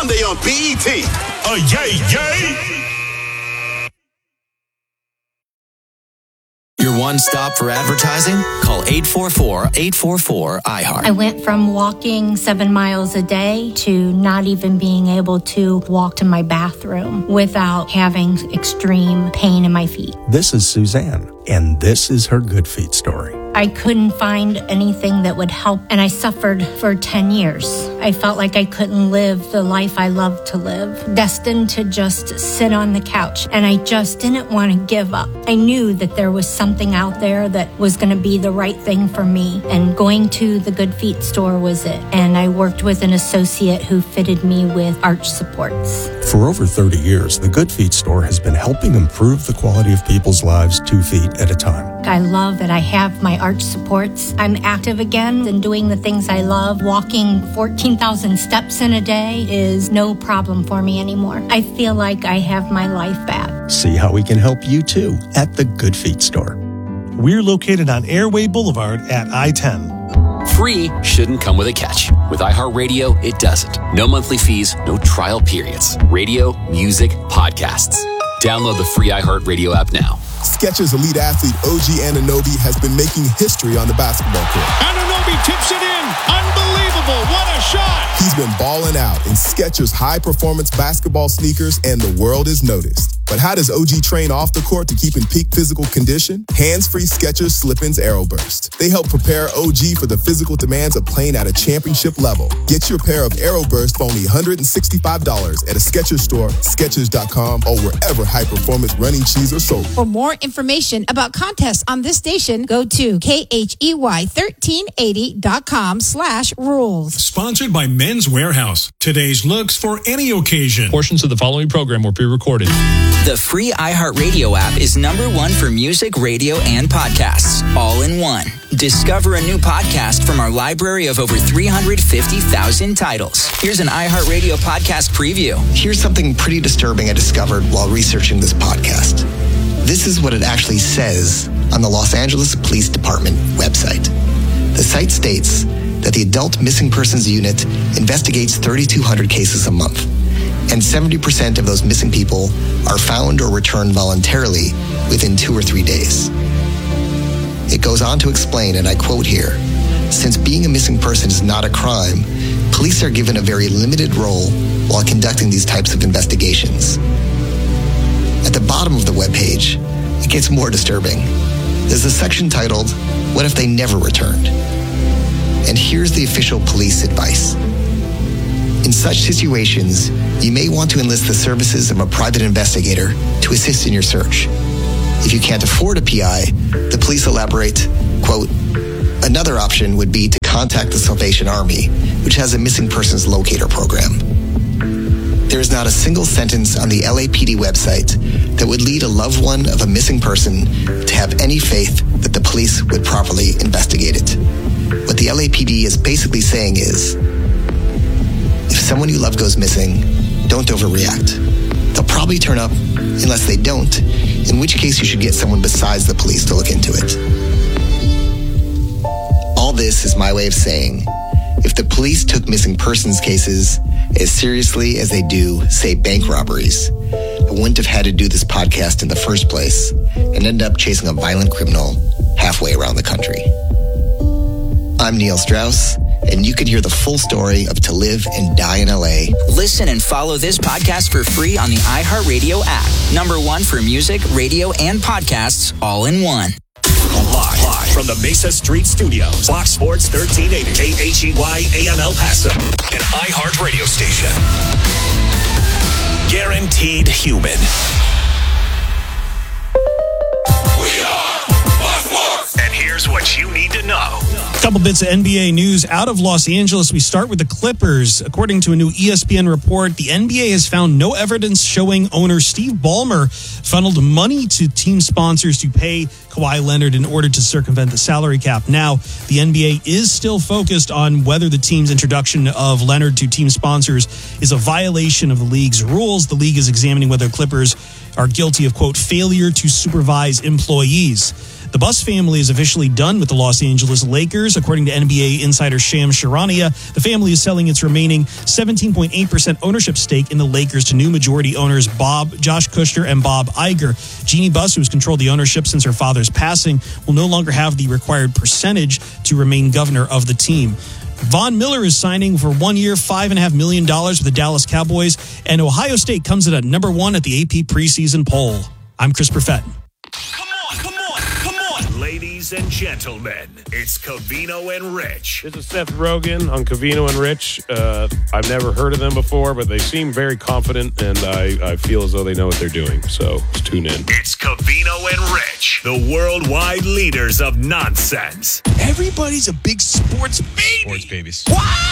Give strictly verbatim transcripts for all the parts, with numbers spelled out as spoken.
Sunday on B E T. A yay, yay! Your one stop for advertising? Call eight four four, eight four four, I heart. I went from walking seven miles a day to not even being able to walk to my bathroom without having extreme pain in my feet. This is Suzanne, and this is her Good Feet story. I couldn't find anything that would help, and I suffered for ten years. I felt like I couldn't live the life I loved to live, destined to just sit on the couch, and I just didn't want to give up. I knew that there was something out there that was going to be the right thing for me, and going to the Good Feet store was it. And I worked with an associate who fitted me with arch supports. For over thirty years, the Good Feet store has been helping improve the quality of people's lives two feet at a time. I love that I have my arch supports. I'm active again and doing the things I love. Walking fourteen thousand steps in a day is no problem for me anymore. I feel like I have my life back. See how we can help you too at the Good Feet store. We're located on Airway Boulevard at I ten. Free shouldn't come with a catch. With iHeartRadio, it doesn't. No monthly fees, no trial periods. Radio, music, podcasts. Download the free iHeartRadio app now. Skechers elite athlete O G Anunoby has been making history on the basketball court. Anunoby tips it in. Unbelievable. What a shot. He's been balling out in Skechers high-performance basketball sneakers, and the world is noticed. But how does O G train off the court to keep in peak physical condition? Hands-free Skechers Slip-ins AeroBurst. They help prepare O G for the physical demands of playing at a championship level. Get your pair of AeroBurst for only one hundred sixty-five dollars at a Skechers store, Skechers dot com, or wherever high-performance running shoes are sold. For more information about contests on this station, go to K H E Y thirteen eighty dot com slash rules. Sponsored by Men's Warehouse. Today's looks for any occasion. Portions of the following program were pre-recorded. The free iHeartRadio app is number one for music, radio, and podcasts, all in one. Discover a new podcast from our library of over three hundred fifty thousand titles. Here's an iHeartRadio podcast preview. Here's something pretty disturbing I discovered while researching this podcast. This is what it actually says on the Los Angeles Police Department website. The site states that the Adult Missing Persons Unit investigates thirty-two hundred cases a month, and seventy percent of those missing people are found or returned voluntarily within two or three days. It goes on to explain, and I quote here, since being a missing person is not a crime, police are given a very limited role while conducting these types of investigations. At the bottom of the webpage, it gets more disturbing. There's a section titled, What If They Never Returned? And here's the official police advice. In such situations, you may want to enlist the services of a private investigator to assist in your search. If you can't afford a P I, the police elaborate, quote, another option would be to contact the Salvation Army, which has a missing persons locator program. There is not a single sentence on the L A P D website that would lead a loved one of a missing person to have any faith that the police would properly investigate it. What the L A P D is basically saying is, if someone you love goes missing, don't overreact. They'll probably turn up unless they don't, in which case you should get someone besides the police to look into it. All this is my way of saying, if the police took missing persons cases as seriously as they do, say, bank robberies, I wouldn't have had to do this podcast in the first place and end up chasing a violent criminal halfway around the country. I'm Neil Strauss, and you can hear the full story of To Live and Die in L A. Listen and follow this podcast for free on the iHeartRadio app. Number one for music, radio, and podcasts, all in one. Live, live from the Mesa Street Studios. Fox Sports thirteen eighty, K H E Y A M El Paso, an iHeart radio station. Guaranteed human. We are Fox Sports. And here's what you need to know. Couple bits of N B A news out of Los Angeles. We start with the Clippers. According to a new E S P N report, the N B A has found no evidence showing owner Steve Ballmer funneled money to team sponsors to pay Kawhi Leonard in order to circumvent the salary cap. Now, the N B A is still focused on whether the team's introduction of Leonard to team sponsors is a violation of the league's rules. The league is examining whether Clippers are guilty of, quote, failure to supervise employees. The Buss family is officially done with the Los Angeles Lakers. According to N B A insider Shams Charania, the family is selling its remaining seventeen point eight percent ownership stake in the Lakers to new majority owners Bob, Josh Kushner, and Bob Iger. Jeannie Buss, who has controlled the ownership since her father's passing, will no longer have the required percentage to remain governor of the team. Von Miller is signing for one year, five point five million dollars with the Dallas Cowboys, and Ohio State comes in at number one at the A P preseason poll. I'm Chris Perfett. Come on, come on, come on. Ladies and gentlemen, it's Covino and Rich. This is Seth Rogen on Covino and Rich. Uh, I've never heard of them before, but they seem very confident, and I, I feel as though they know what they're doing. So let's tune in. It's Covino and Rich, the worldwide leaders of nonsense. Everybody's a big sports baby. Sports babies.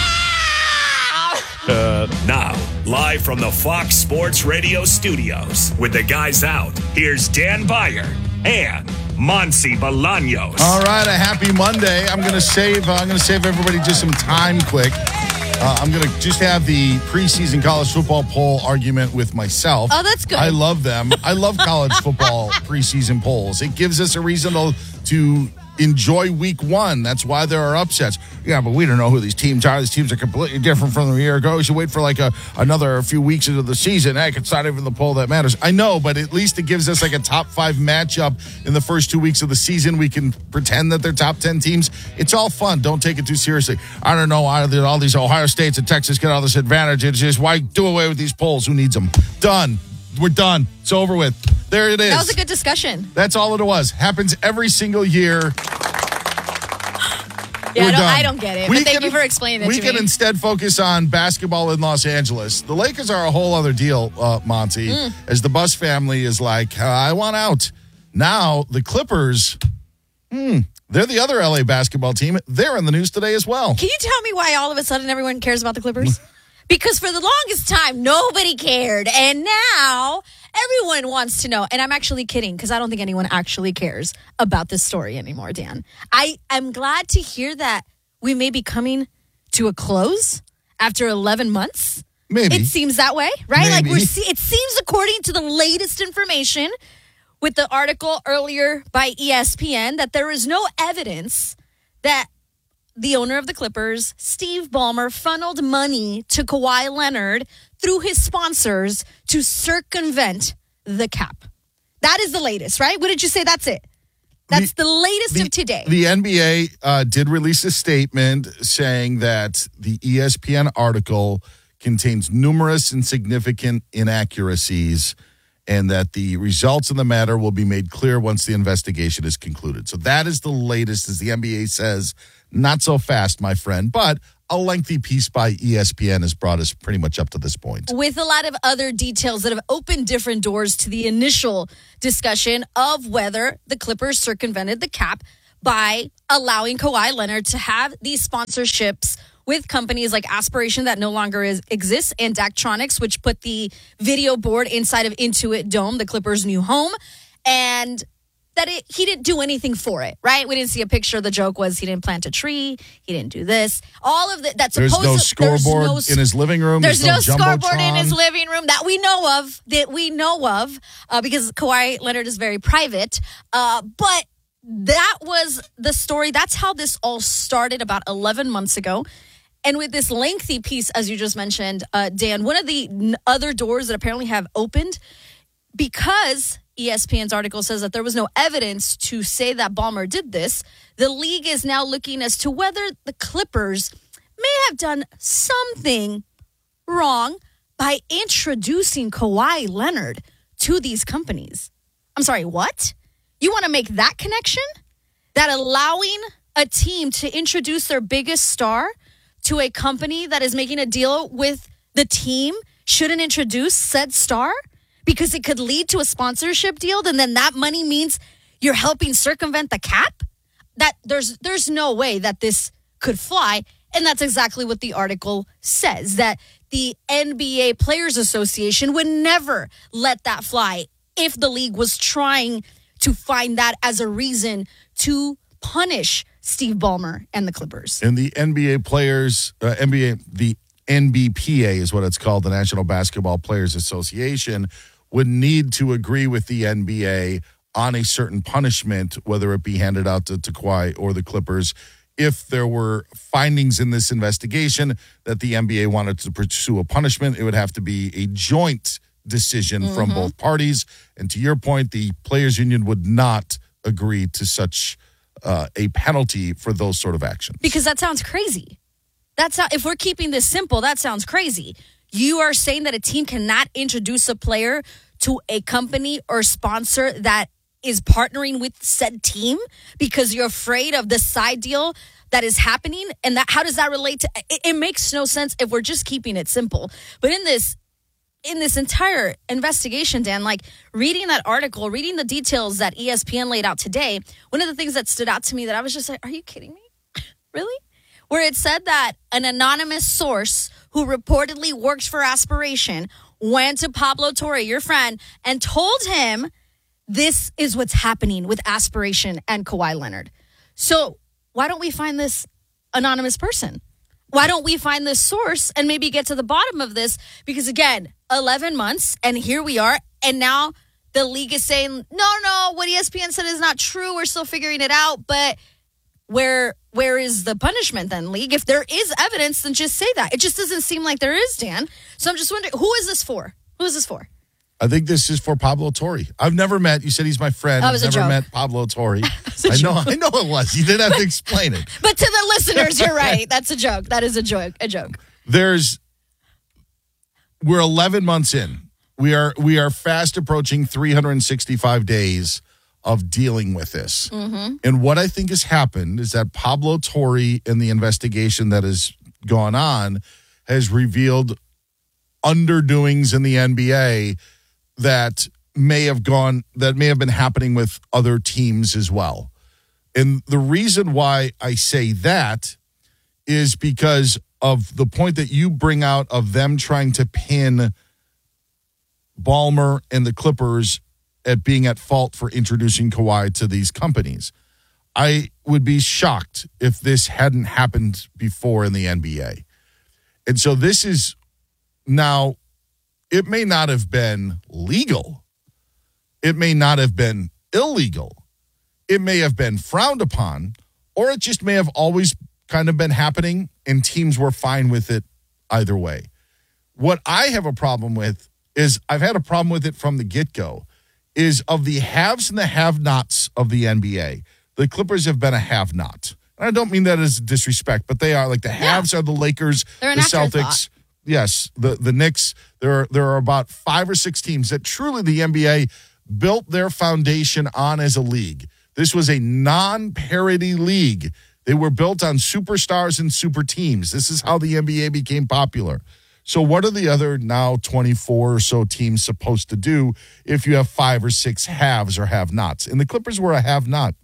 Wow! Uh, now, live from the Fox Sports Radio studios, with the guys out, here's Dan Beyer and Monsi Bolaños. All right, a happy Monday. I'm going to save. Uh, I'm going to save everybody just some time, quick. Uh, I'm going to just have the preseason college football poll argument with myself. Oh, that's good. I love them. I love college football preseason polls. It gives us a reason to, to enjoy week one. That's why there are upsets. Yeah, but we don't know who these teams are. These teams are completely different from a year ago. We should wait for like a another few weeks into the season. Heck, it's not even the poll that matters. I know, but at least it gives us like a top five matchup in the first two weeks of the season. We can pretend that they're top ten teams. It's all fun. Don't take it too seriously. I don't know why all these Ohio States and Texas get all this advantage. It's just, why do away with these polls? Who needs them? Done. We're done. It's over with. There it is. That was a good discussion. That's all it was. Happens every single year. Yeah, I don't, done. I don't get it. We but thank can, you for explaining it we to can me. instead focus on basketball in Los Angeles. The Lakers are a whole other deal, uh, Monty, mm. as the Buss family is like, uh, I want out. Now, the Clippers, hmm, they're the other L A basketball team. They're in the news today as well. Can you tell me why all of a sudden everyone cares about the Clippers? Because for the longest time, nobody cared. And now everyone wants to know. And I'm actually kidding, because I don't think anyone actually cares about this story anymore, Dan. I am glad to hear that we may be coming to a close after eleven months. Maybe. It seems that way, right? Maybe. Like we're see- it seems, according to the latest information with the article earlier by E S P N, that there is no evidence that the owner of the Clippers, Steve Ballmer, funneled money to Kawhi Leonard through his sponsors to circumvent the cap. That is the latest, right? What did you say? That's it. That's the, the latest the, of today. The N B A uh, did release a statement saying that the E S P N article contains numerous and significant inaccuracies, and that the results in the matter will be made clear once the investigation is concluded. So that is the latest, as the N B A says. Not so fast, my friend, but a lengthy piece by E S P N has brought us pretty much up to this point. With a lot of other details that have opened different doors to the initial discussion of whether the Clippers circumvented the cap by allowing Kawhi Leonard to have these sponsorships with companies like Aspiration, that no longer is, exists, and Daktronics, which put the video board inside of Intuit Dome, the Clippers' new home, and that it, he didn't do anything for it, right? We didn't see a picture. The joke was he didn't plant a tree. He didn't do this. All of the, that's There's supposed no scoreboard there's no, in his living room. There's, there's no, no scoreboard in Jumbotron. his living room that we know of, that we know of, uh, because Kawhi Leonard is very private. Uh, but that was the story. That's how this all started about eleven months ago. And with this lengthy piece, as you just mentioned, uh, Dan, one of the n- other doors that apparently have opened, because E S P N's article says that there was no evidence to say that Ballmer did this, the league is now looking as to whether the Clippers may have done something wrong by introducing Kawhi Leonard to these companies. I'm sorry, what? You want to make that connection? That allowing a team to introduce their biggest star to a company that is making a deal with the team shouldn't introduce said star because it could lead to a sponsorship deal, then then that money means you're helping circumvent the cap? That there's there's no way that this could fly, and that's exactly what the article says, that the N B A Players Association would never let that fly if the league was trying to find that as a reason to punish Steve Ballmer and the Clippers. And the N B A players, uh, N B A, the N B P A is what it's called, the National Basketball Players Association, would need to agree with the N B A on a certain punishment, whether it be handed out to, to Kawhi or the Clippers, if there were findings in this investigation that the N B A wanted to pursue a punishment, it would have to be a joint decision mm-hmm. from both parties. And to your point, the players union would not agree to such uh, a penalty for those sort of actions. Because that sounds crazy. That's how, if we're keeping this simple, that sounds crazy. You are saying that a team cannot introduce a player to a company or sponsor that is partnering with said team because you're afraid of the side deal that is happening. And that, how does that relate to, it, it makes no sense if we're just keeping it simple. But in this, in this entire investigation, Dan, like reading that article, reading the details that E S P N laid out today, one of the things that stood out to me that I was just like, are you kidding me? Really? Where it said that an anonymous source who reportedly works for Aspiration went to Pablo Torre, your friend, and told him this is what's happening with Aspiration and Kawhi Leonard. So why don't we find this anonymous person? Why don't we find this source and maybe get to the bottom of this? Because again, eleven months and here we are. And now the league is saying, no, no, what E S P N said is not true. We're still figuring it out. But where where is the punishment then, league? If there is evidence, then just say that. It just doesn't seem like there is, Dan. So I'm just wondering, who is this for? Who is this for? I think this is for Pablo Torre. I've never met, you said he's my friend. That was I've a never joke. met Pablo Torre. I know, I know it was. You didn't have to explain it. But to the listeners, you're right. That's a joke. That is a joke. A joke. There's, we're eleven months in. We are we are fast approaching three hundred sixty-five days of dealing with this. Mm-hmm. And what I think has happened is that Pablo Torre in the investigation that has gone on has revealed underdoings in the N B A that may have gone, that may have been happening with other teams as well. And the reason why I say that is because of the point that you bring out of them trying to pin Ballmer and the Clippers at being at fault for introducing Kawhi to these companies. I would be shocked if this hadn't happened before in the N B A. And so this is now, it may not have been legal. It may not have been illegal. It may have been frowned upon, or it just may have always kind of been happening and teams were fine with it either way. What I have a problem with is I've had a problem with it from the get-go, is of the haves and the have-nots of the N B A, the Clippers have been a have-not. And I don't mean that as disrespect, but they are. Like the haves yeah. are the Lakers, They're the an Celtics. afterthought. Yes, the, the Knicks. There are, there are about five or six teams that truly the N B A built their foundation on as a league. This was a non-parity league. They were built on superstars and super teams. This is how the N B A became popular. So what are the other now twenty-four or so teams supposed to do if you have five or six haves or have-nots? And the Clippers were a have-not.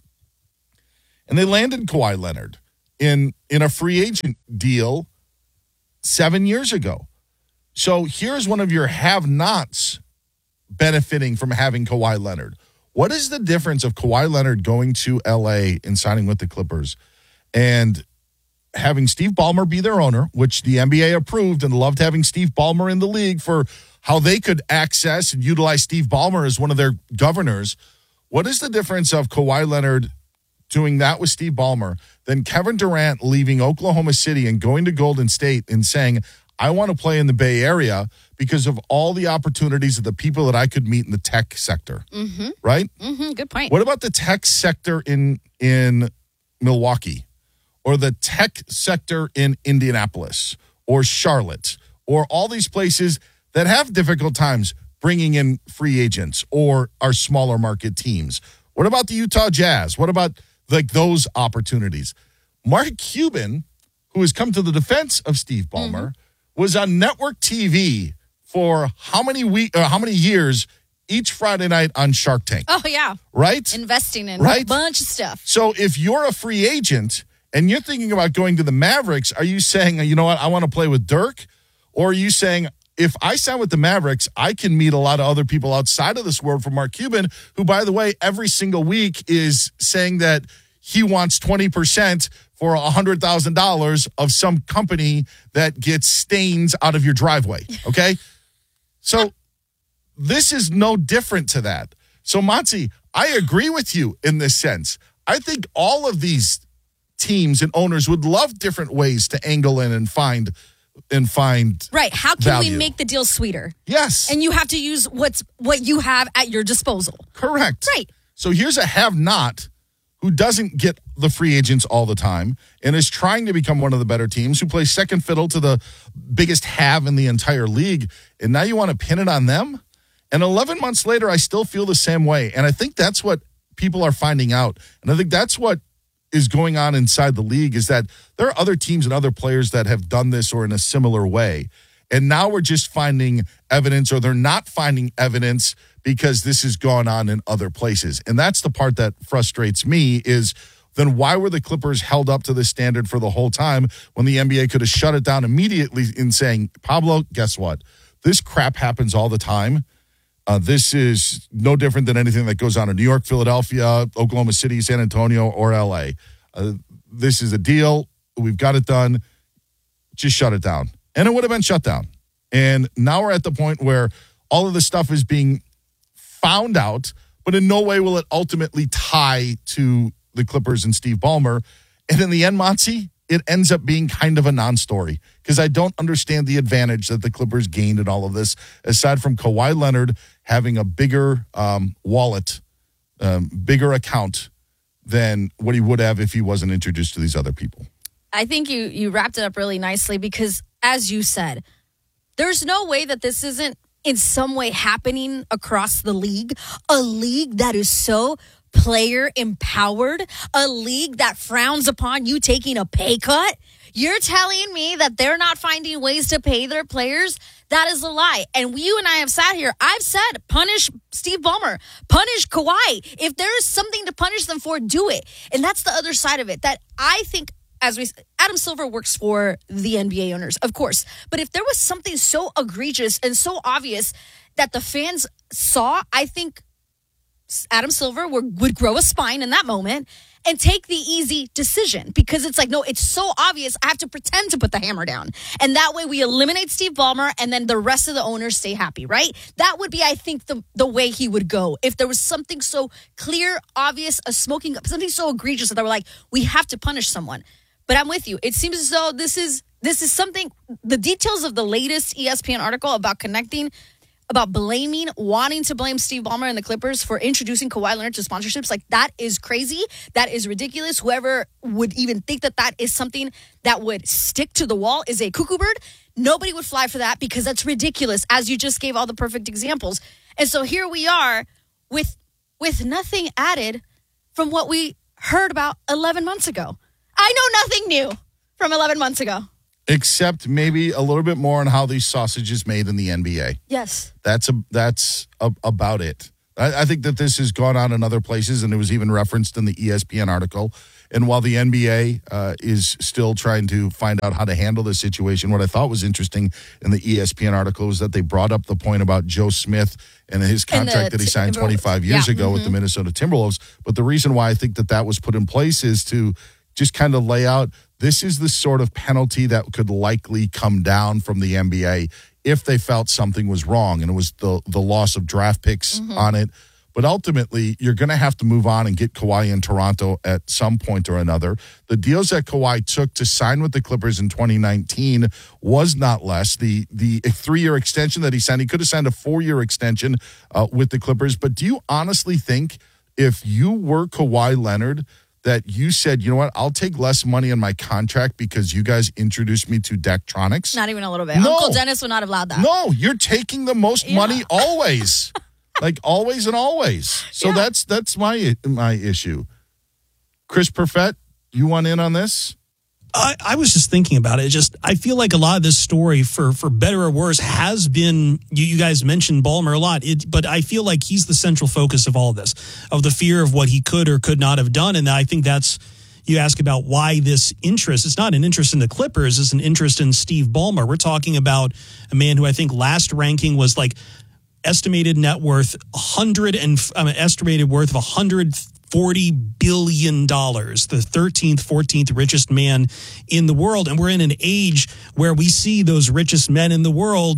And they landed Kawhi Leonard in, in a free agent deal seven years ago. So here's one of your have-nots benefiting from having Kawhi Leonard. What is the difference of Kawhi Leonard going to L A and signing with the Clippers and having Steve Ballmer be their owner, which the N B A approved and loved having Steve Ballmer in the league for how they could access and utilize Steve Ballmer as one of their governors? What is the difference of Kawhi Leonard doing that with Steve Ballmer than Kevin Durant leaving Oklahoma City and going to Golden State and saying, I want to play in the Bay Area because of all the opportunities of the people that I could meet in the tech sector, mm-hmm. right? Mm-hmm. Good point. What about the tech sector in in Milwaukee, or the tech sector in Indianapolis or Charlotte, or all these places that have difficult times bringing in free agents or our smaller market teams? What about the Utah Jazz? What about like those opportunities? Mark Cuban, who has come to the defense of Steve Ballmer, mm-hmm. was on network T V for how many week, or how many years each Friday night on Shark Tank? Oh, yeah. Right? Investing in right? a bunch of stuff. So if you're a free agent and you're thinking about going to the Mavericks, are you saying, you know what, I want to play with Dirk? Or are you saying, if I sign with the Mavericks, I can meet a lot of other people outside of this world from Mark Cuban, who, by the way, every single week is saying that he wants twenty percent for one hundred thousand dollars of some company that gets stains out of your driveway, okay? So this is no different to that. So, Monty, I agree with you in this sense. I think all of these teams and owners would love different ways to angle in and find and find right. How can value. we make the deal sweeter? Yes. And you have to use what's what you have at your disposal. Correct. Right. So here's a have-not who doesn't get the free agents all the time and is trying to become one of the better teams, who plays second fiddle to the biggest have in the entire league. And now you want to pin it on them? And eleven months later, I still feel the same way. And I think that's what people are finding out. And I think that's what is going on inside the league, is that there are other teams and other players that have done this or in a similar way. And now we're just finding evidence, or they're not finding evidence because this has gone on in other places. And that's the part that frustrates me, is then why were the Clippers held up to this standard for the whole time when the N B A could have shut it down immediately in saying, Pablo, guess what? This crap happens all the time. Uh, this is no different than anything that goes on in New York, Philadelphia, Oklahoma City, San Antonio, or L A. Uh, this is a deal. We've got it done. Just shut it down. And it would have been shut down. And now we're at the point where all of this stuff is being found out, but in no way will it ultimately tie to the Clippers and Steve Ballmer. And in the end, Monty, it ends up being kind of a non-story, because I don't understand the advantage that the Clippers gained in all of this, aside from Kawhi Leonard having a bigger um, wallet, um, bigger account than what he would have if he wasn't introduced to these other people. I think you you wrapped it up really nicely, because, as you said, there's no way that this isn't in some way happening across the league, a league that is so player empowered, a league that frowns upon you taking a pay cut. You're telling me that they're not finding ways to pay their players? That is a lie. And you and I have sat here. I've said, punish Steve Ballmer, punish Kawhi. If there is something to punish them for, do it. And that's the other side of it, that I think, as we, Adam Silver works for the N B A owners, of course. But if there was something so egregious and so obvious that the fans saw, I think Adam Silver would, would grow a spine in that moment and take the easy decision, because it's like, no, it's so obvious, I have to pretend to put the hammer down. And that way we eliminate Steve Ballmer, and then the rest of the owners stay happy, right? That would be, I think, the, the way he would go. If there was something so clear, obvious, a smoking, something so egregious that they were like, we have to punish someone. But I'm with you. It seems as though this is this is something, the details of the latest E S P N article about connecting, about blaming, wanting to blame Steve Ballmer and the Clippers for introducing Kawhi Leonard to sponsorships, like, that is crazy. That is ridiculous. Whoever would even think that that is something that would stick to the wall is a cuckoo bird. Nobody would fly for that, because that's ridiculous, as you just gave all the perfect examples. And so here we are with with nothing added from what we heard about eleven months ago. I know nothing new from eleven months ago. Except maybe a little bit more on how these sausages made in the N B A. Yes. That's a, that's a, about it. I, I think that this has gone on in other places, and it was even referenced in the E S P N article. And while the N B A uh, is still trying to find out how to handle this situation, what I thought was interesting in the E S P N article was that they brought up the point about Joe Smith and his contract that he signed twenty-five years yeah. ago mm-hmm. with the Minnesota Timberwolves. But the reason why I think that that was put in place is to just kind of lay out, this is the sort of penalty that could likely come down from the N B A if they felt something was wrong. And it was the, the loss of draft picks mm-hmm. on it. But ultimately, you're going to have to move on and get Kawhi in Toronto at some point or another. The deals that Kawhi took to sign with the Clippers in twenty nineteen was not less. The the three-year extension that he signed, he could have signed a four-year extension uh, with the Clippers. But do you honestly think, if you were Kawhi Leonard, that you said, you know what, I'll take less money in my contract because you guys introduced me to Daktronics? Not even a little bit. No. Uncle Dennis would not have allowed that. No, you're taking the most Yeah. money always. Like always and always. So Yeah. that's that's my my issue. Chris Perfett, you want in on this? I, I was just thinking about it. It just, I feel like a lot of this story, for for better or worse, has been, you, you guys mentioned Ballmer a lot, it, but I feel like he's the central focus of all of this, of the fear of what he could or could not have done. And I think that's, you ask about why this interest, it's not an interest in the Clippers, it's an interest in Steve Ballmer. We're talking about a man who I think last ranking was like estimated net worth one hundred and um, estimated worth of one hundred forty billion dollars, the thirteenth, fourteenth richest man in the world. And we're in an age where we see those richest men in the world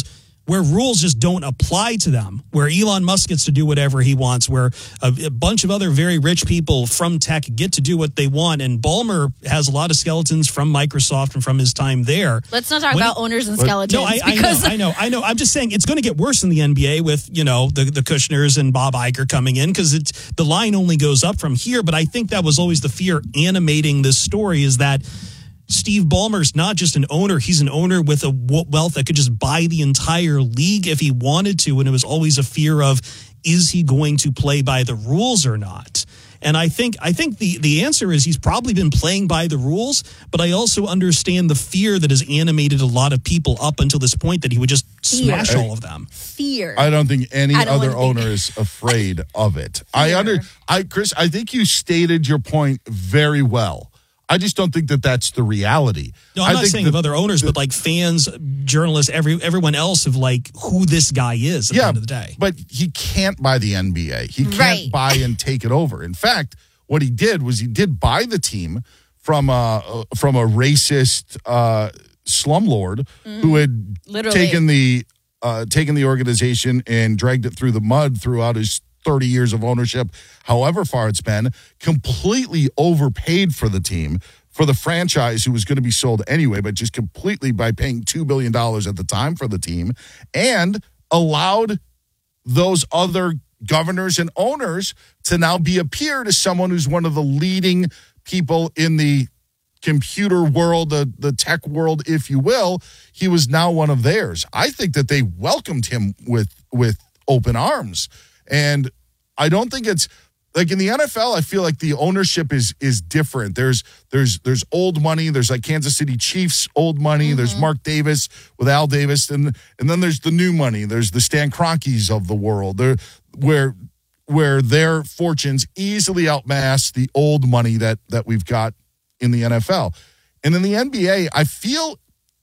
where rules just don't apply to them, where Elon Musk gets to do whatever he wants, where a, a bunch of other very rich people from tech get to do what they want. And Ballmer has a lot of skeletons from Microsoft and from his time there. Let's not talk When about it, owners and skeletons. No, I, I know, I know, I know. I'm just saying it's going to get worse in the N B A with, you know, the, the Kushners and Bob Iger coming in, because it's the line only goes up from here. But I think that was always the fear animating this story, is that Steve Ballmer's not just an owner. He's an owner with a wealth that could just buy the entire league if he wanted to. And it was always a fear of, is he going to play by the rules or not? And I think I think the, the answer is he's probably been playing by the rules, but I also understand the fear that has animated a lot of people up until this point, that he would just Fear. smash all of them. Fear. I don't think any I don't other wanna be- owner is afraid of it. I under I Chris, I think you stated your point very well. I just don't think that that's the reality. No, I'm I not think saying the- of other owners, the- but like fans, journalists, every everyone else of like who this guy is at yeah, the end of the day. But he can't buy the N B A. He can't Right. buy and take it over. In fact, what he did was he did buy the team from a from a racist uh, slumlord who had Literally. taken the uh, taken the organization and dragged it through the mud throughout his thirty years of ownership, however far it's been, completely overpaid for the team, for the franchise who was going to be sold anyway, but just completely by paying two billion dollars at the time for the team, and allowed those other governors and owners to now be a peer to someone who's one of the leading people in the computer world, the, the tech world, if you will. He was now one of theirs. I think that they welcomed him with with open arms. And I don't think it's like in the N F L, I feel like the ownership is is different. There's there's there's old money. There's like Kansas City Chiefs old money. Mm-hmm. There's Mark Davis with Al Davis, and and then there's the new money. There's the Stan Kroenkes of the world. There where where their fortunes easily outmass the old money that that we've got in the N F L. And in the N B A, I feel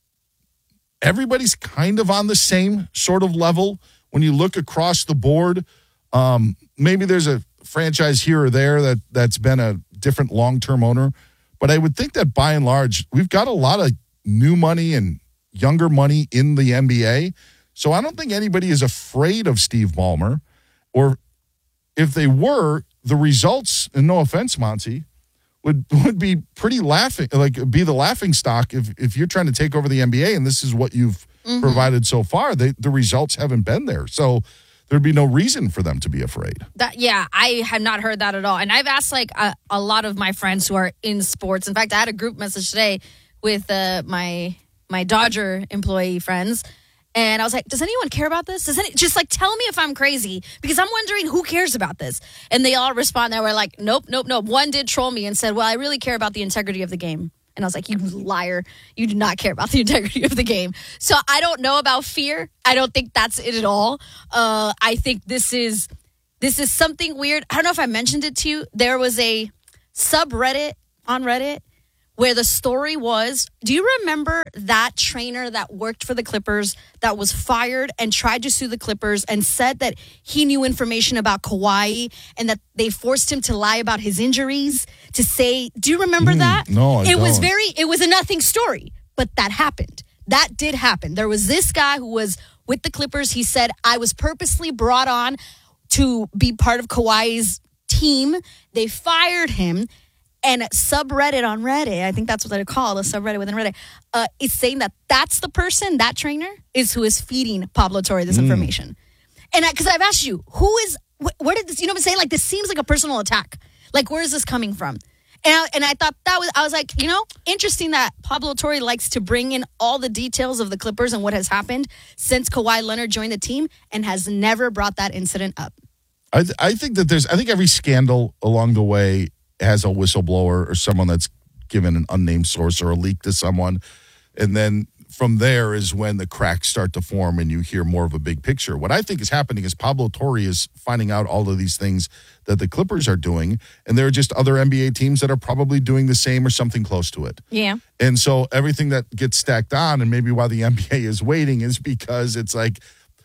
everybody's kind of on the same sort of level when you look across the board. Um, maybe there's a franchise here or there that that's been a different long-term owner, but I would think that by and large, we've got a lot of new money and younger money in the N B A. So I don't think anybody is afraid of Steve Ballmer, or if they were, the results, and no offense, Monty, would would be pretty laughing, like be the laughing stock if if you're trying to take over the N B A and this is what you've mm-hmm. provided so far. They, the results haven't been there. So there'd be no reason for them to be afraid. That yeah, I have not heard that at all. And I've asked like a, a lot of my friends who are in sports. In fact, I had a group message today with uh, my my Dodger employee friends, and I was like, "Does anyone care about this? Does any just like tell me if I'm crazy, because I'm wondering who cares about this?" And they all respond. They were like, "Nope, nope, nope." One did troll me and said, "Well, I really care about the integrity of the game." And I was like, you liar. You do not care about the integrity of the game. So I don't know about fear. I don't think that's it at all. Uh, I think this is this is something weird. I don't know if I mentioned it to you. There was a subreddit on Reddit where the story was, do you remember that trainer that worked for the Clippers that was fired and tried to sue the Clippers and said that he knew information about Kawhi and that they forced him to lie about his injuries, to say, do you remember Mm, that? no, I It was don't. very, it was a nothing story, but that happened. That did happen. There was this guy who was with the Clippers. He said, I was purposely brought on to be part of Kawhi's team. They fired him. And subreddit on Reddit, I think that's what they're called, a subreddit within Reddit, uh, is saying that that's the person, that trainer, is who is feeding Pablo Torre this Mm. information. And because I've asked you, who is, wh- where did this, you know what I'm saying? Like, this seems like a personal attack. Like, where is this coming from? And I, and I thought that was, I was like, you know, interesting that Pablo Torre likes to bring in all the details of the Clippers and what has happened since Kawhi Leonard joined the team, and has never brought that incident up. I th- I think that there's, I think every scandal along the way has a whistleblower or someone that's given an unnamed source or a leak to someone. And then from there is when the cracks start to form and you hear more of a big picture. What I think is happening is Pablo Torre is finding out all of these things that the Clippers are doing, and there are just other N B A teams that are probably doing the same or something close to it. Yeah. And so everything that gets stacked on, and maybe why the N B A is waiting, is because it's like,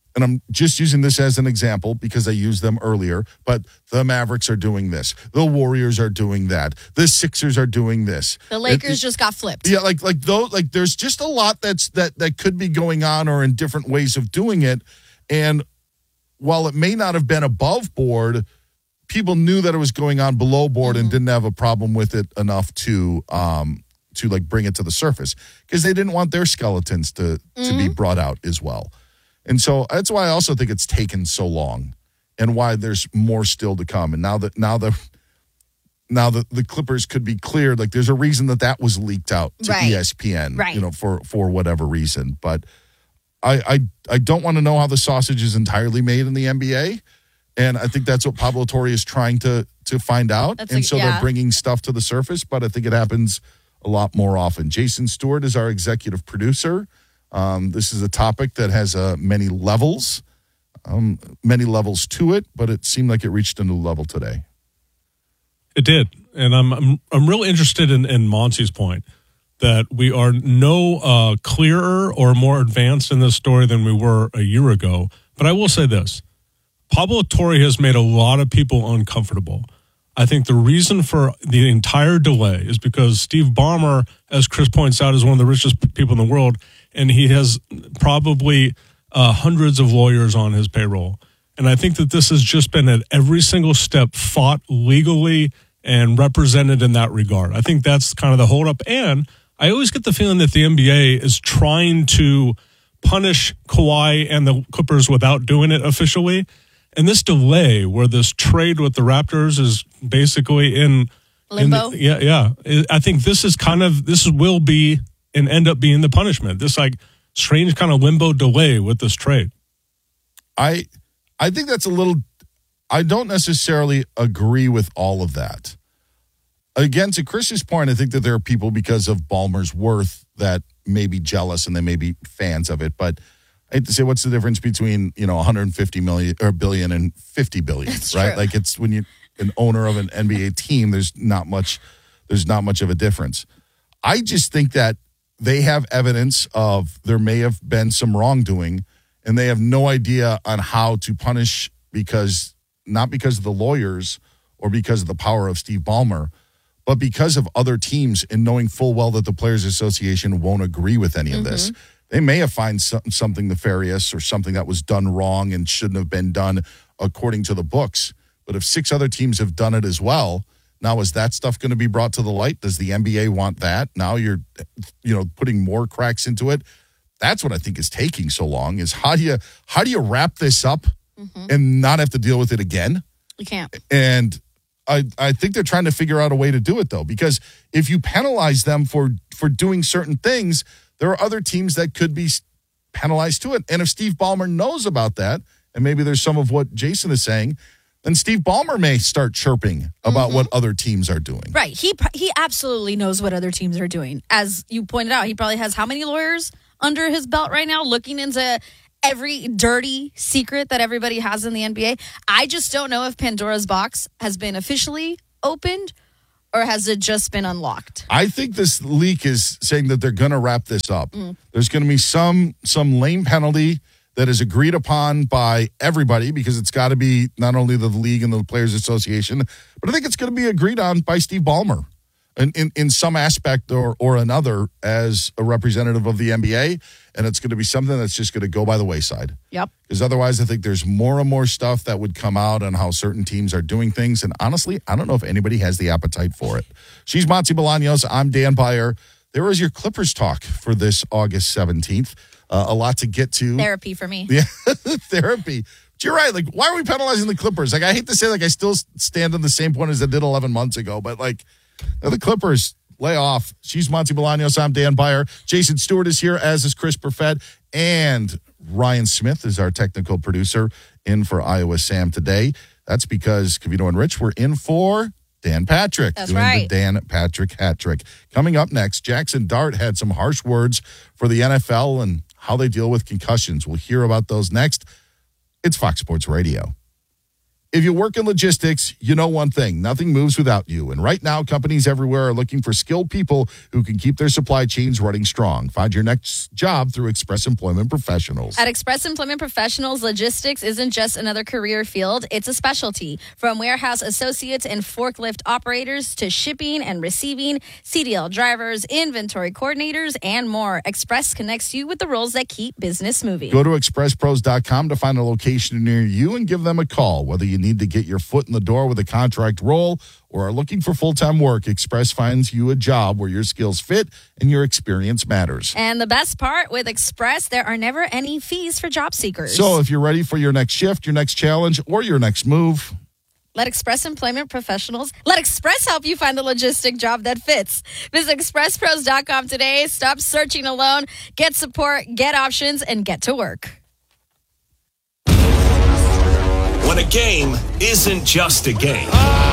and I'm just using this as an example because I used them earlier, but the Mavericks are doing this. The Warriors are doing that. The Sixers are doing this. The Lakers it, just got flipped. Yeah, like like those like there's just a lot that's that that could be going on or in different ways of doing it. And while it may not have been above board, people knew that it was going on below board mm-hmm. and didn't have a problem with it enough to um to like bring it to the surface because they didn't want their skeletons to mm-hmm. to be brought out as well. And so that's why I also think it's taken so long and why there's more still to come. And now that now the now the, the Clippers could be cleared, like there's a reason that that was leaked out to right. E S P N, right. you know, for, for whatever reason. But I, I I don't want to know how the sausage is entirely made in the N B A. And I think that's what Pablo Torre is trying to to find out. That's and like, so yeah. they're bringing stuff to the surface, but I think it happens a lot more often. Jason Stewart is our executive producer. Um, this is a topic that has uh, many levels, um, many levels to it, but it seemed like it reached a new level today. It did, and I'm I'm, I'm real interested in, in Monty's point that we are no uh, clearer or more advanced in this story than we were a year ago. But I will say this: Pablo Torre has made a lot of people uncomfortable. I think the reason for the entire delay is because Steve Ballmer, as Chris points out, is one of the richest people in the world. And he has probably uh, hundreds of lawyers on his payroll. And I think that this has just been at every single step fought legally and represented in that regard. I think that's kind of the holdup. And I always get the feeling that the N B A is trying to punish Kawhi and the Clippers without doing it officially. And this delay where this trade with the Raptors is basically in limbo. In the, yeah, yeah. I think this is kind of, this will be and end up being the punishment. This like strange kind of limbo delay with this trade. I I think that's a little, I don't necessarily agree with all of that. Again, to Chris's point, I think that there are people because of Ballmer's worth that may be jealous and they may be fans of it. But I hate to say, what's the difference between, you know, one hundred fifty million or billion and fifty billion, That's right? true. Like it's when you're an owner of an N B A team, there's not much, there's not much of a difference. I just think that they have evidence of there may have been some wrongdoing and they have no idea on how to punish because, not because of the lawyers or because of the power of Steve Ballmer, but because of other teams and knowing full well that the Players Association won't agree with any of mm-hmm. this. They may have found some, something nefarious or something that was done wrong and shouldn't have been done according to the books. But if six other teams have done it as well, now is that stuff going to be brought to the light? Does the N B A want that? Now you're, you know, putting more cracks into it. That's what I think is taking so long is how do you, how do you wrap this up mm-hmm. and not have to deal with it again? You can't. And I, I think they're trying to figure out a way to do it, though, because if you penalize them for, for doing certain things, there are other teams that could be penalized to it. And if Steve Ballmer knows about that, and maybe there's some of what Jason is saying, then Steve Ballmer may start chirping about mm-hmm. what other teams are doing. Right. He he absolutely knows what other teams are doing. As you pointed out, he probably has how many lawyers under his belt right now looking into every dirty secret that everybody has in the N B A. I just don't know if Pandora's box has been officially opened or has it just been unlocked? I think this leak is saying that they're going to wrap this up. Mm. There's going to be some some lame penalty that is agreed upon by everybody because it's got to be not only the league and the Players Association, but I think it's going to be agreed on by Steve Ballmer in, in, in some aspect or, or another as a representative of the N B A. And it's going to be something that's just going to go by the wayside. Yep. Because otherwise I think there's more and more stuff that would come out on how certain teams are doing things. And honestly, I don't know if anybody has the appetite for it. She's Monty Bolaños. I'm Dan Beyer. There was your Clippers talk for this August seventeenth. Uh, a lot to get to. Therapy for me. Yeah, therapy. But you're right. Like, why are we penalizing the Clippers? Like, I hate to say, like, I still stand on the same point as I did eleven months ago. But, like, the Clippers, lay off. She's Monty Bolaños. I'm Dan Beyer. Jason Stewart is here, as is Chris Perfett. And Ryan Smith is our technical producer in for Iowa Sam today. That's because Covino and Rich were in for Dan Patrick. That's doing right. the Dan Patrick hat trick. Coming up next, Jackson Dart had some harsh words for the N F L and how they deal with concussions. We'll hear about those next. It's Fox Sports Radio. If you work in logistics, you know one thing. Nothing moves without you. And right now, companies everywhere are looking for skilled people who can keep their supply chains running strong. Find your next job through Express Employment Professionals. At Express Employment Professionals, logistics isn't just another career field. It's a specialty. From warehouse associates and forklift operators to shipping and receiving, C D L drivers, inventory coordinators, and more. Express connects you with the roles that keep business moving. Go to express pros dot com to find a location near you and give them a call. Whether you need to get your foot in the door with a contract role or are looking for full-time work, Express finds you a job where your skills fit and your experience matters. And the best part with Express, there are never any fees for job seekers. So if you're ready for your next shift, your next challenge, or your next move, let Express Employment Professionals, let Express help you find the logistic job that fits. Visit express pros dot com today. Stop searching alone. Get support, get options, and get to work. When a game isn't just a game,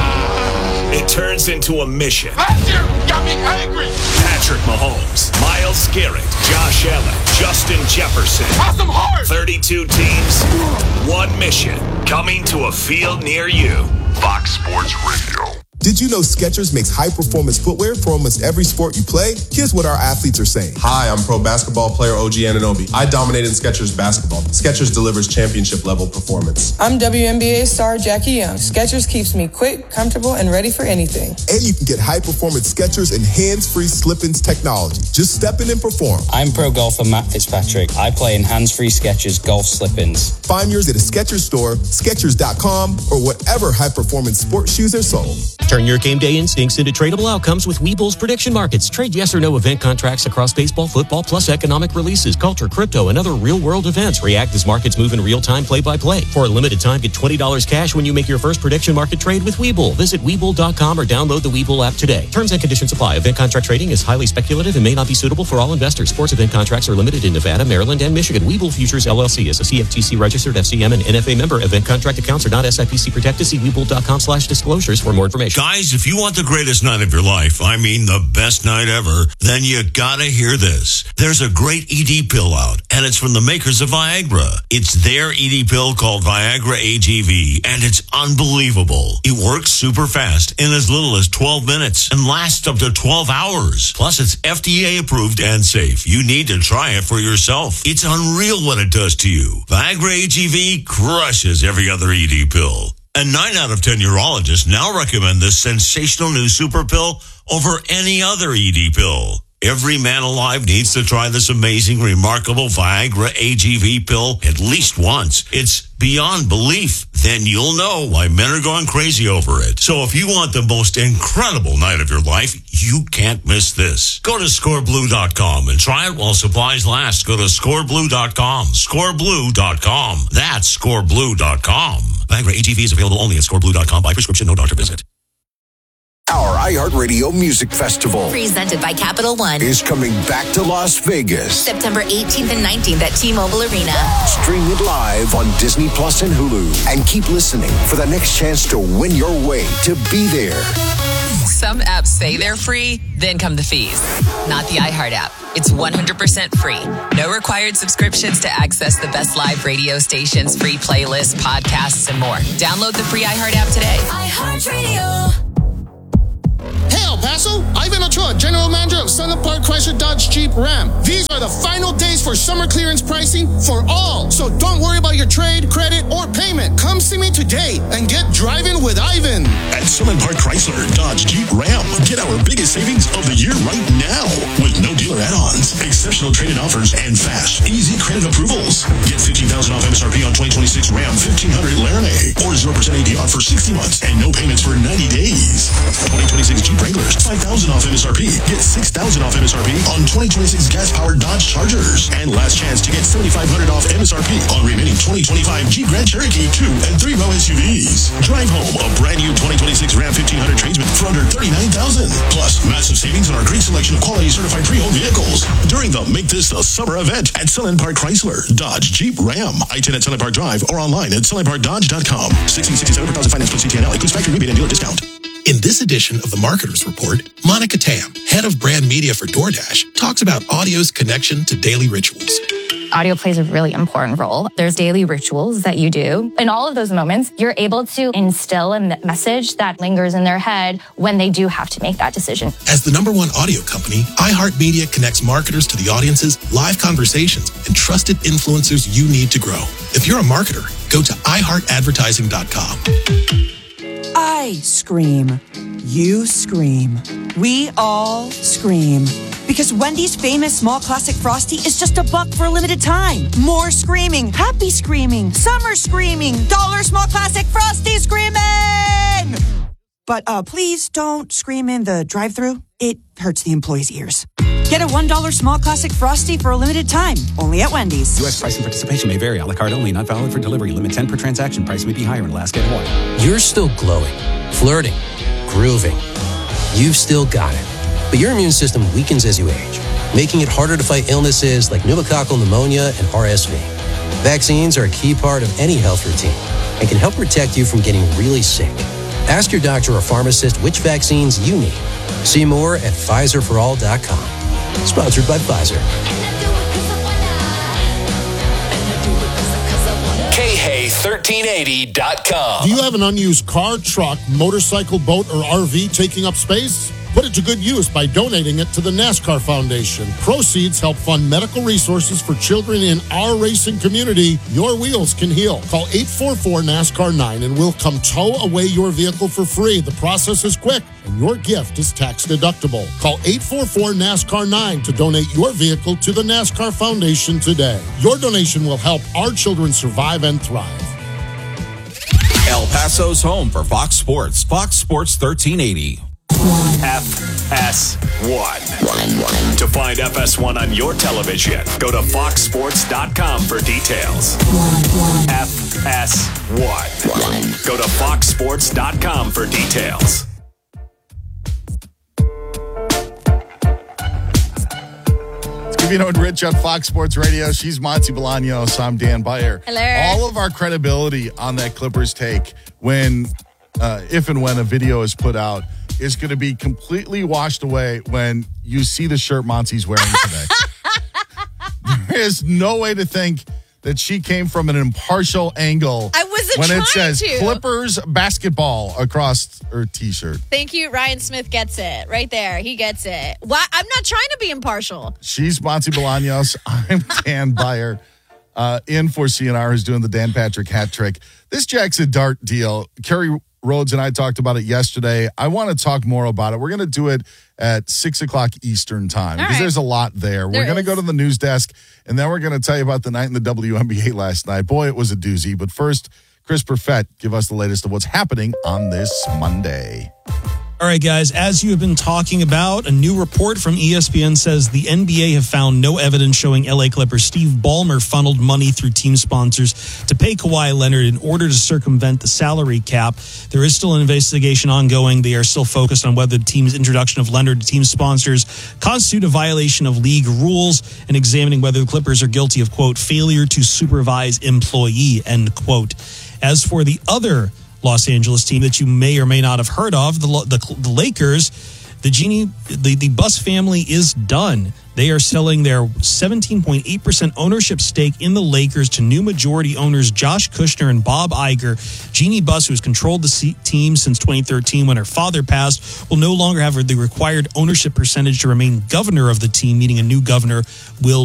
it turns into a mission. Got me angry. Patrick Mahomes, Myles Garrett, Josh Allen, Justin Jefferson. Pass them hard. thirty-two teams, one mission. Coming to a field near you. Fox Sports Radio. Did you know Skechers makes high-performance footwear for almost every sport you play? Here's what our athletes are saying. Hi, I'm pro basketball player O G Anunoby. I dominated Skechers basketball. Skechers delivers championship-level performance. I'm W N B A star Jackie Young. Skechers keeps me quick, comfortable, and ready for anything. And you can get high-performance Skechers and hands-free slip-ins technology. Just step in and perform. I'm pro golfer Matt Fitzpatrick. I play in hands-free Skechers golf slip-ins. Find yours at a Skechers store, Skechers dot com, or whatever high-performance sports shoes are sold. Turn your game day instincts into tradable outcomes with Webull's prediction markets. Trade yes or no event contracts across baseball, football, plus economic releases, culture, crypto, and other real-world events. React as markets move in real time, play-by-play. For a limited time, get twenty dollars cash when you make your first prediction market trade with Webull. Visit Webull dot com or download the Webull app today. Terms and conditions apply. Event contract trading is highly speculative and may not be suitable for all investors. Sports event contracts are limited in Nevada, Maryland, and Michigan. Webull Futures, L L C is a C F T C registered F C M and N F A member. Event contract accounts are not S I P C protected. See Webull dot com slash disclosures for more information. Guys, if you want the greatest night of your life, I mean the best night ever, then you gotta hear this. There's a great E D pill out, and it's from the makers of Viagra. It's their E D pill called Viagra A G V, and it's unbelievable. It works super fast in as little as twelve minutes and lasts up to twelve hours. Plus, it's F D A approved and safe. You need to try it for yourself. It's unreal what it does to you. Viagra A G V crushes every other E D pill. And nine out of ten urologists now recommend this sensational new super pill over any other E D pill. Every man alive needs to try this amazing, remarkable Viagra A G V pill at least once. It's beyond belief. Then you'll know why men are going crazy over it. So if you want the most incredible night of your life, you can't miss this. Go to score blue dot com and try it while supplies last. Go to score blue dot com. score blue dot com. That's score blue dot com. Viagra A G V is available only at score blue dot com by prescription, no doctor visit. Our iHeartRadio Music Festival, presented by Capital One, is coming back to Las Vegas. September eighteenth and nineteenth at T-Mobile Arena. Stream it live on Disney Plus and Hulu. And keep listening for the next chance to win your way to be there. Some apps say they're free, then come the fees. Not the iHeart app. It's one hundred percent free. No required subscriptions to access the best live radio stations, free playlists, podcasts, and more. Download the free iHeart app today. iHeartRadio. Hey, El Paso, Ivan Ochoa, General Manager of Sunland Park Chrysler Dodge Jeep Ram. These are the final days for summer clearance pricing for all. So don't worry about your trade, credit, or payment. Come see me today and get driving with Ivan. At Sunland Park Chrysler Dodge Jeep Ram, get our biggest savings of the year right now with no dealer add-ons, exceptional trade-in offers, and fast, easy credit approvals. Get fifteen thousand dollars off M S R P on twenty twenty-six Ram fifteen hundred Laramie or zero percent A D R for sixty months and no payments for ninety days. twenty twenty-six Jeep Wranglers, five thousand dollars off M S R P. Get six thousand dollars off M S R P on twenty twenty-six gas-powered Dodge Chargers. And last chance to get seventy-five hundred dollars off M S R P on remaining twenty twenty-five Jeep Grand Cherokee two and three row S U Vs. Drive home a brand new twenty twenty-six Ram fifteen hundred Tradesman for under thirty-nine thousand dollars. Plus, massive savings on our great selection of quality certified pre-owned vehicles during the Make This a Summer event at Sunland Park Chrysler Dodge Jeep Ram. I ten at Sunland Park Drive or online at sunland park dodge dot com. sixteen sixty-seven per thousand finance plus C T N L includes factory rebate and dealer discount. In this edition of the Marketer's Report, Monica Tam, head of brand media for DoorDash, talks about audio's connection to daily rituals. Audio plays a really important role. There's daily rituals that you do. In all of those moments, you're able to instill a message that lingers in their head when they do have to make that decision. As the number one audio company, iHeartMedia connects marketers to the audiences, live conversations, and trusted influencers you need to grow. If you're a marketer, go to i heart advertising dot com. I scream. You scream. We all scream. Because Wendy's famous small classic Frosty is just a buck for a limited time. More screaming, happy screaming, summer screaming, dollar small classic Frosty screaming! But uh, please don't scream in the drive-thru. It hurts the employees' ears. Get a one dollar small classic Frosty for a limited time, only at Wendy's. U S price and participation may vary. A la carte only, not valid for delivery. Limit ten per transaction. Price may be higher in Alaska and Hawaii. You're still glowing, flirting, grooving. You've still got it. But your immune system weakens as you age, making it harder to fight illnesses like pneumococcal pneumonia and R S V. Vaccines are a key part of any health routine and can help protect you from getting really sick. Ask your doctor or pharmacist which vaccines you need. See more at Pfizer for all dot com. Sponsored by Pfizer. K Hay thirteen eighty dot com. Do you have an unused car, truck, motorcycle, boat, or R V taking up space? Put it to good use by donating it to the NASCAR Foundation. Proceeds help fund medical resources for children in our racing community. Your wheels can heal. Call eight four four NASCAR nine and we'll come tow away your vehicle for free. The process is quick and your gift is tax deductible. Call eight four four NASCAR nine to donate your vehicle to the NASCAR Foundation today. Your donation will help our children survive and thrive. El Paso's home for Fox Sports. Fox Sports thirteen eighty. F S one. To find F S one on your television, go to fox sports dot com for details. F S one. Go to fox sports dot com for details. It's Covino and Rich on Fox Sports Radio. She's Monty Bolaños. I'm Dan Beyer. Hello. All of our credibility on that Clippers take when, uh, if and when a video is put out, is going to be completely washed away when you see the shirt Monty's wearing today. There is no way to think that she came from an impartial angle. I wasn't when trying it says to. Clippers basketball across her T-shirt. Thank you. Ryan Smith gets it right there. He gets it. Why? I'm not trying to be impartial. She's Monty Bolaños. I'm Dan Beyer. Uh, in for C N R, who's doing the Dan Patrick hat trick. This Jackson Dart deal, Kerry Rhodes and I talked about it yesterday. I want to talk more about it. We're going to do it at six o'clock Eastern time because right. there's a lot there. there we're going to go to the news desk, and then we're going to tell you about the night in the W N B A last night. Boy, it was a doozy. But first, Chris Perfett, give us the latest of what's happening on this Monday. All right, guys, as you have been talking about, a new report from E S P N says the N B A have found no evidence showing L A Clippers Steve Ballmer funneled money through team sponsors to pay Kawhi Leonard in order to circumvent the salary cap. There is still an investigation ongoing. They are still focused on whether the team's introduction of Leonard to team sponsors constitute a violation of league rules and examining whether the Clippers are guilty of, quote, failure to supervise employee, end quote. As for the other Los Angeles team that you may or may not have heard of, the the, the Lakers, the Genie, the, the Buss family is done. They are selling their seventeen point eight percent ownership stake in the Lakers to new majority owners Josh Kushner and Bob Iger. Jeannie Buss, who has controlled the team since twenty thirteen when her father passed, will no longer have the required ownership percentage to remain governor of the team, meaning a new governor will